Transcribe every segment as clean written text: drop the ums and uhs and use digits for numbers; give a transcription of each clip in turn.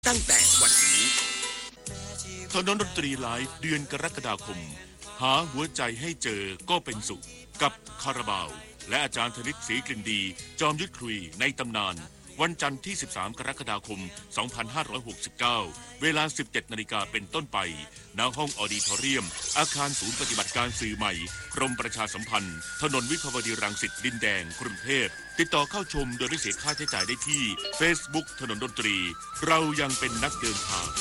ตั้งแต่วันนี้ถนนดนตรีไลฟ์เดือนกรกฎาคมหาหัวใจให้เจอก็เป็นสุขกับคาราบาวและอาจารย์ธนิตศรีกลิ่นดีจอมยุทธคุยในตำนานวันจันทร์ที่13กรกฎาคม2569เวลา 17 นาฬิกาเป็นต้นไปณห้องออดิทอเรียมอาคารศูนย์ปฏิบัติการสื่อใหม่กรมประชาสัมพันธ์ถนนวิภาวดีรังสิตดินแดงกรุงเทพติดต่อเข้าชมโดยไม่เสียค่าใช้จ่ายได้ที่ Facebook ถนนดนตรีเรายังเป็นนักเดินทาง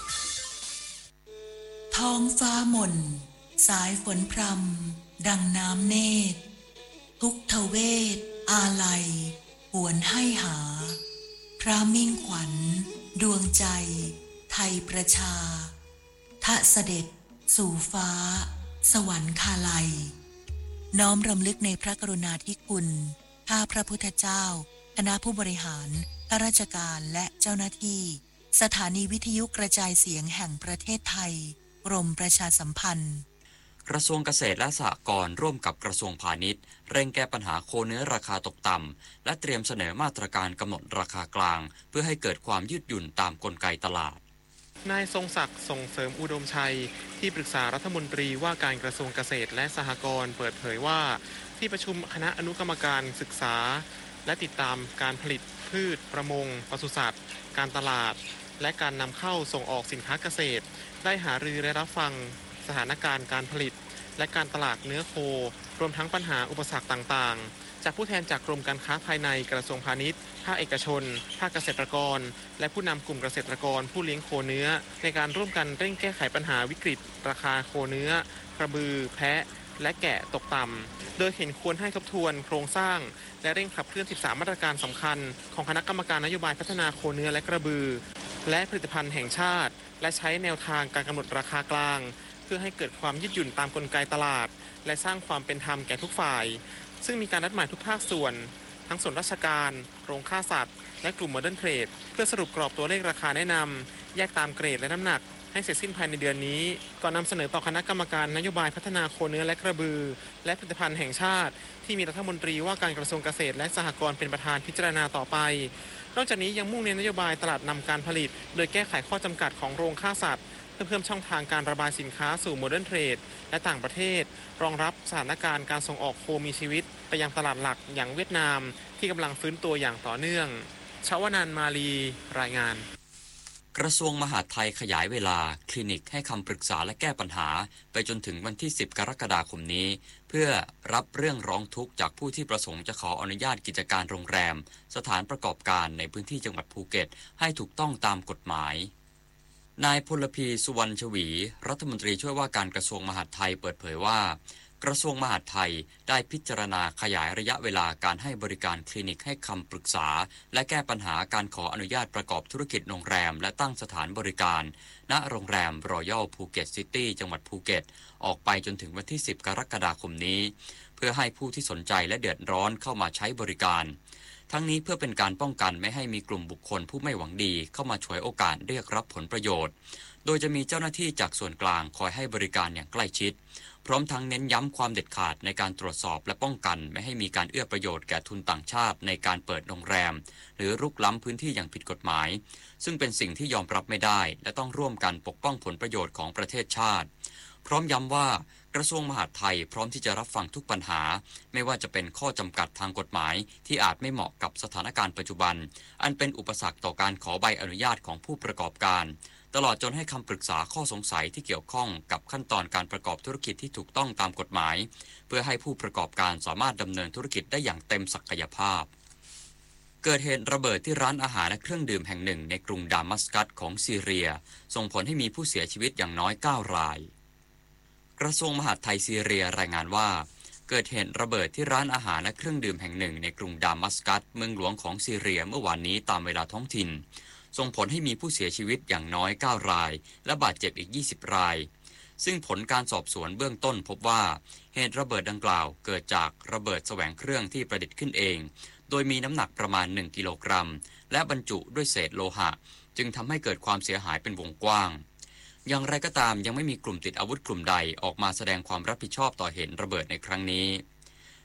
ท้องฟ้าหม่นสายฝนพรำดังน้ำเนตรทุกทเวทอาลัยหวนให้หาพระมิ่งขวัญดวงใจไทยประชาทะเสด็จสู่ฟ้าสวรรคาลัยน้อมรำลึกในพระกรุณาธิคุณข้าพระพุทธเจ้าคณะผู้บริหารข้าราชการและเจ้าหน้าที่สถานีวิทยุกระจายเสียงแห่งประเทศไทยกรมประชาสัมพันธ์กระทรวงเกษตรและสหกรณ์ร่วมกับกระทรวงพาณิชย์เร่งแก้ปัญหาโคเนื้อราคาตกต่ำและเตรียมเสนอมาตรการกำหนดราคากลางเพื่อให้เกิดความยืดหยุ่นตามกลไกตลาดนายทรงศักดิ์ส่งเสริมอุดมชัยที่ปรึกษารัฐมนตรีว่าการกระทรวงเกษตรและสหกรณ์เปิดเผยว่าที่ประชุมคณะอนุกรรมการศึกษาและติดตามการผลิตพืชประมงปศุสัตว์การตลาดและการนำเข้าส่งออกสินค้าเกษตรได้หารือและรับฟังสถานการณ์การผลิตและการตลาดเนื้อโครวมทั้งปัญหาอุปสรรคต่างๆจากผู้แทนจากกรมการค้าภายในกระทรวงพาณิชย์ภาคเอกชนภาคเกษตรกรและผู้นำกลุ่มเกษตรกรผู้เลี้ยงโคเนื้อในการร่วมกันเร่งแก้ไขปัญหาวิกฤตราคาโคเนื้อกระบือแพะและแกะตกต่ำโดยเห็นควรให้ทบทวนโครงสร้างและเร่งขับเคลื่อน13มาตรการสำคัญของคณะกรรมการนโยบายพัฒนาโคเนื้อและกระบือและผลิตภัณฑ์แห่งชาติและใช้แนวทางการกำหนดราคากลางเพื่อให้เกิดความยืดหยุ่นตามกลไกตลาดและสร้างความเป็นธรรมแก่ทุกฝ่ายซึ่งมีการนัดหมายทุกภาคส่วนทั้งส่วนราชการโรงฆ่าสัตว์และกลุ่มโมเดิร์นเทรดเพื่อสรุปกรอบตัวเลขราคาแนะนำแยกตามเกรดและน้ำหนักให้เสร็จสิ้นภายในเดือนนี้ก่อนนำเสนอต่อคณะกรรมการนโยบายพัฒนาโคเนื้อและกระบือและผลิตภัณฑ์แห่งชาติที่มีรัฐมนตรีว่าการกระทรวงเกษตรและสหกรณ์เป็นประธานพิจารณาต่อไปนอกจากนี้ยังมุ่งเน้นนโยบายตลาดนำการผลิตโดยแก้ไขข้อจำกัดของโรงฆ่าสัตว์เพื่อเพิ่มช่องทางการระบายสินค้าสู่โมเดิร์นเทรดและต่างประเทศรองรับสถานการณ์การส่งออกโคมีชีวิตไปยังตลาดหลักอย่างเวียดนามที่กำลังฟื้นตัวอย่างต่อเนื่องชวนันท์มาลีรายงานกระทรวงมหาดไทยขยายเวลาคลินิกให้คำปรึกษาและแก้ปัญหาไปจนถึงวันที่10กรกฎาคมนี้เพื่อรับเรื่องร้องทุกข์จากผู้ที่ประสงค์จะขออนุญาตกิจการโรงแรมสถานประกอบการในพื้นที่จังหวัดภูเก็ตให้ถูกต้องตามกฎหมายนายพลพีสุวรรณชวีรัฐมนตรีช่วยว่าการกระทรวงมหาดไทยเปิดเผยว่ากระทรวงมหาดไทยได้พิจารณาขยายระยะเวลาการให้บริการคลินิกให้คำปรึกษาและแก้ปัญหาการขออนุญาตประกอบธุรกิจโรงแรมและตั้งสถานบริการณโรงแรมรอยัลภูเก็ตซิตี้จังหวัดภูเก็ตออกไปจนถึงวันที่10กรกฎาคมนี้เพื่อให้ผู้ที่สนใจและเดือดร้อนเข้ามาใช้บริการทั้งนี้เพื่อเป็นการป้องกันไม่ให้มีกลุ่มบุคคลผู้ไม่หวังดีเข้ามาฉวยโอกาสเรียกรับผลประโยชน์โดยจะมีเจ้าหน้าที่จากส่วนกลางคอยให้บริการอย่างใกล้ชิดพร้อมทั้งเน้นย้ำความเด็ดขาดในการตรวจสอบและป้องกันไม่ให้มีการเอื้อประโยชน์แก่ทุนต่างชาติในการเปิดโรงแรมหรือรุกล้ำพื้นที่อย่างผิดกฎหมายซึ่งเป็นสิ่งที่ยอมรับไม่ได้และต้องร่วมกันปกป้องผลประโยชน์ของประเทศชาติพร้อมย้ำว่ากระทรวงมหาดไทยพร้อมที่จะรับฟังทุกปัญหาไม่ว่าจะเป็นข้อจำกัดทางกฎหมายที่อาจไม่เหมาะกับสถานการณ์ปัจจุบันอันเป็นอุปสรรคต่อการขอใบอนุญาตของผู้ประกอบการตลอดจนให้คำปรึกษาข้อสงสัยที่เกี่ยวข้องกับขั้นตอนการประกอบธุรกิจที่ถูกต้องตามกฎหมายเพื่อให้ผู้ประกอบการสามารถดำเนินธุรกิจได้อย่างเต็มศักยภาพเกิดเหตุระเบิดที่ร้านอาหารและเครื่องดื่มแห่งหนึ่งในกรุงดามัสกัสของซีเรียส่งผลให้มีผู้เสียชีวิตอย่างน้อย9รายกระทรวงมหาดไทยซีเรียรายงานว่าเกิดเหตุระเบิดที่ร้านอาหารและเครื่องดื่มแห่งหนึ่งในกรุงดามัสกัสเมืองหลวงของซีเรียเมื่อวานนี้ตามเวลาท้องถิ่นส่งผลให้มีผู้เสียชีวิตอย่างน้อย9รายและบาดเจ็บอีก20รายซึ่งผลการสอบสวนเบื้องต้นพบว่าเหตุระเบิดดังกล่าวเกิดจากระเบิดแสวงเครื่องที่ประดิษฐ์ขึ้นเองโดยมีน้ำหนักประมาณ1กิโลกรัมและบรรจุด้วยเศษโลหะจึงทำให้เกิดความเสียหายเป็นวงกว้างอย่างไรก็ตามยังไม่มีกลุ่มติดอาวุธกลุ่มใดออกมาแสดงความรับผิดชอบต่อเหตุระเบิดในครั้งนี้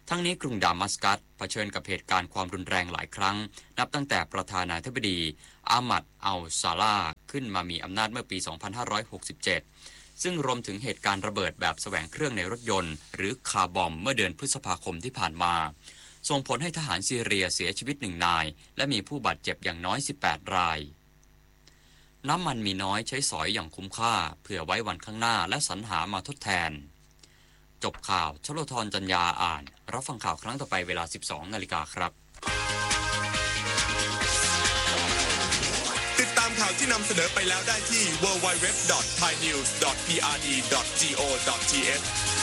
ทั้งนี้กรุงดามัสกัสเผชิญกับเหตุการณ์ความรุนแรงหลายครั้งนับตั้งแต่ประธานาธิบดีอามัดอัลซาลาขึ้นมามีอำนาจเมื่อปี 2567 ซึ่งรวมถึงเหตุการณ์ระเบิดแบบแสวงเครื่องในรถยนต์หรือคาร์บอมเมื่อเดือนพฤษภาคมที่ผ่านมาส่งผลให้ทหารซีเรียเสียชีวิต1 นายและมีผู้บาดเจ็บอย่างน้อย18 รายน้ำมันมีน้อยใช้สอยอย่างคุ้มค่าเผื่อไว้วันข้างหน้าและสรรหามาทดแทนจบข่าวชโลธรจัญญาอ่านรับฟังข่าวครั้งต่อไปเวลา 12 นาฬิกาครับติดตามข่าวที่นำเสนอไปแล้วได้ที่ www.thainews.prd.go.th